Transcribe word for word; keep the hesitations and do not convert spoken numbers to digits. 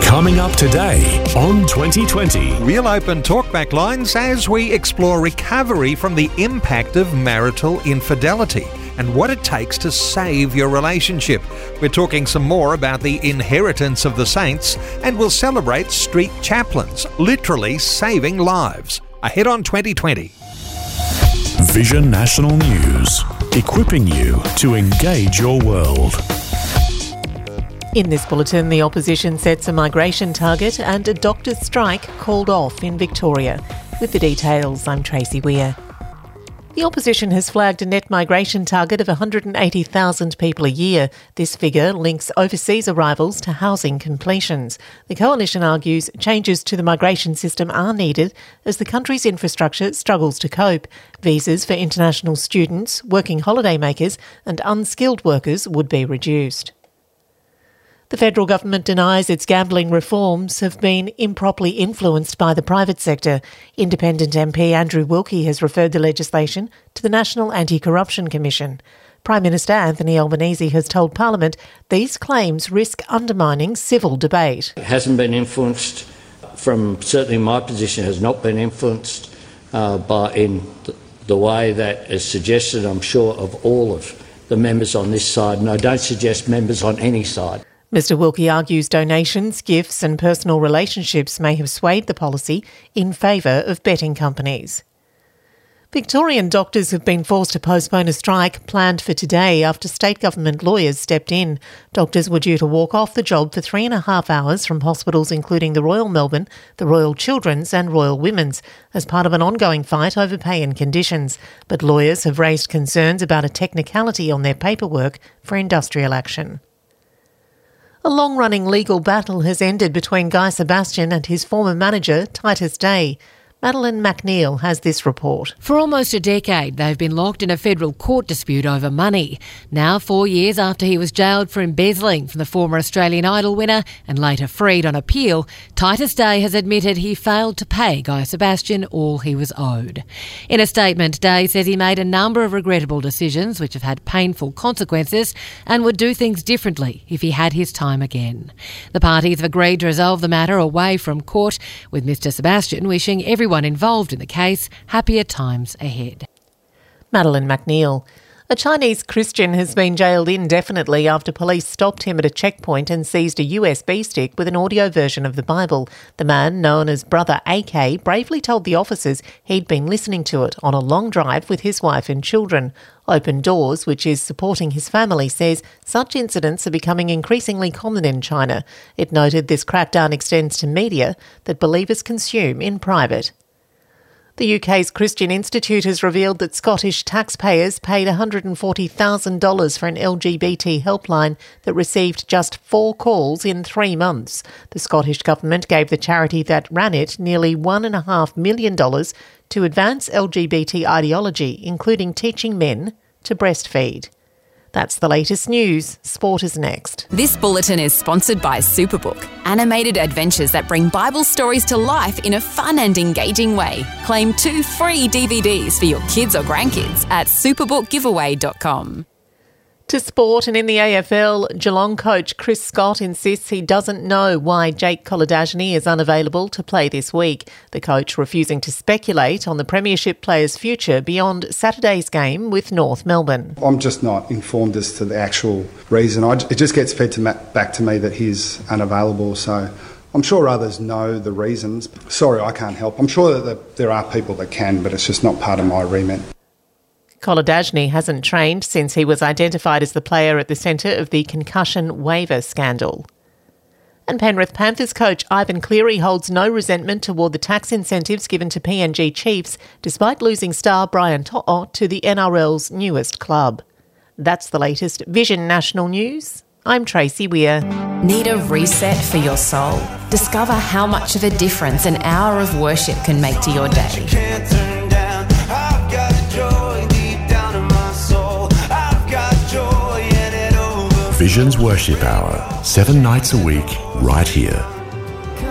Coming up today on twenty twenty. Real Open Talkback lines as we explore recovery from the impact of marital infidelity and what it takes to save your relationship. We're talking some more about the inheritance of the saints, and we'll celebrate street chaplains, literally saving lives. Ahead on twenty twenty. Vision National News, equipping you to engage your world. In this bulletin, the opposition sets a migration target and a doctors' strike called off in Victoria. With the details, I'm Tracy Weir. The opposition has flagged a net migration target of one hundred eighty thousand people a year. This figure links overseas arrivals to housing completions. The coalition argues changes to the migration system are needed as the country's infrastructure struggles to cope. Visas for international students, working holidaymakers and unskilled workers would be reduced. The federal government denies its gambling reforms have been improperly influenced by the private sector. Independent M P Andrew Wilkie has referred the legislation to the National Anti-Corruption Commission. Prime Minister Anthony Albanese has told Parliament these claims risk undermining civil debate. It hasn't been influenced from, certainly my position has not been influenced uh, by in the, the way that is suggested, I'm sure, of all of the members on this side, and I don't suggest members on any side. Mister Wilkie argues donations, gifts and personal relationships may have swayed the policy in favour of betting companies. Victorian doctors have been forced to postpone a strike planned for today after state government lawyers stepped in. Doctors were due to walk off the job for three and a half hours from hospitals including the Royal Melbourne, the Royal Children's and Royal Women's as part of an ongoing fight over pay and conditions. But lawyers have raised concerns about a technicality on their paperwork for industrial action. A long-running legal battle has ended between Guy Sebastian and his former manager, Titus Day. Madeline McNeil has this report. For almost a decade, they've been locked in a federal court dispute over money. Now, four years after he was jailed for embezzling from the former Australian Idol winner and later freed on appeal, Titus Day has admitted he failed to pay Guy Sebastian all he was owed. In a statement, Day says he made a number of regrettable decisions which have had painful consequences and would do things differently if he had his time again. The parties have agreed to resolve the matter away from court, with Mr Sebastian wishing everyone Everyone involved in the case happier times ahead. Madeline McNeil. A Chinese Christian has been jailed indefinitely after police stopped him at a checkpoint and seized a U S B stick with an audio version of the Bible. The man, known as Brother A K, bravely told the officers he'd been listening to it on a long drive with his wife and children. Open Doors, which is supporting his family, says such incidents are becoming increasingly common in China. It noted this crackdown extends to media that believers consume in private. The U K's Christian Institute has revealed that Scottish taxpayers paid one hundred forty thousand dollars for an L G B T helpline that received just four calls in three months. The Scottish Government gave the charity that ran it nearly one point five million dollars to advance L G B T ideology, including teaching men to breastfeed. That's the latest news. Sport is next. This bulletin is sponsored by Superbook, animated adventures that bring Bible stories to life in a fun and engaging way. Claim two free D V Ds for your kids or grandkids at superbook giveaway dot com. To sport, and in the A F L, Geelong coach Chris Scott insists he doesn't know why Jake Kolodjasny is unavailable to play this week. The coach refusing to speculate on the Premiership player's future beyond Saturday's game with North Melbourne. I'm just not informed as to the actual reason. I, it just gets fed to ma- back to me that he's unavailable, so I'm sure others know the reasons. Sorry, I can't help. I'm sure that there are people that can, but it's just not part of my remit. Kolodjasny hasn't trained since he was identified as the player at the centre of the concussion waiver scandal. And Penrith Panthers coach Ivan Cleary holds no resentment toward the tax incentives given to P N G Chiefs, despite losing star Brian To'o to the N R L's newest club. That's the latest Vision National News. I'm Tracy Weir. Need a reset for your soul? Discover how much of a difference an hour of worship can make to your day. Vision's Worship Hour, seven nights a week, right here.